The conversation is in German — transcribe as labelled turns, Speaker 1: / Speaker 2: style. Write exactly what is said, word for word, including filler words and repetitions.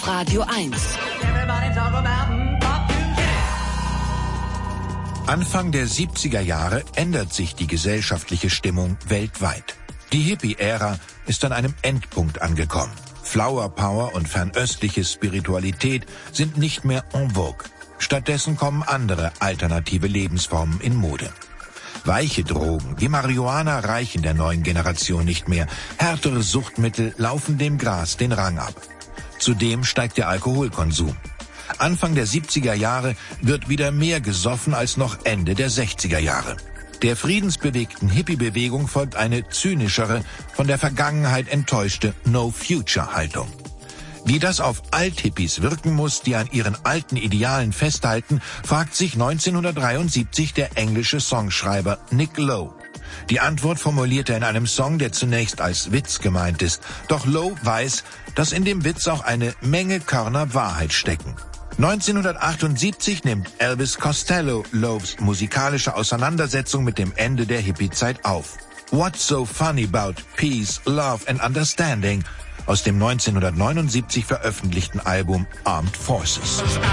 Speaker 1: auf Radio eins.
Speaker 2: Anfang der siebziger Jahre ändert sich die gesellschaftliche Stimmung weltweit. Die Hippie-Ära ist an einem Endpunkt angekommen. Flower Power und fernöstliche Spiritualität sind nicht mehr en vogue. Stattdessen kommen andere alternative Lebensformen in Mode. Weiche Drogen wie Marihuana reichen der neuen Generation nicht mehr. Härtere Suchtmittel laufen dem Gras den Rang ab. Zudem steigt der Alkoholkonsum. Anfang der siebziger Jahre wird wieder mehr gesoffen als noch Ende der sechziger Jahre. Der friedensbewegten Hippie-Bewegung folgt eine zynischere, von der Vergangenheit enttäuschte No-Future-Haltung. Wie das auf Alt-Hippies wirken muss, die an ihren alten Idealen festhalten, fragt sich neunzehnhundertdreiundsiebzig der englische Songschreiber Nick Lowe. Die Antwort formuliert er in einem Song, der zunächst als Witz gemeint ist. Doch Lowe weiß, dass in dem Witz auch eine Menge Körner Wahrheit stecken. neunzehnhundertachtundsiebzig nimmt Elvis Costello Lowes musikalische Auseinandersetzung mit dem Ende der Hippie-Zeit auf. What's so funny about peace, love and understanding aus dem neunzehnhundertneunundsiebzig veröffentlichten Album Armed Forces.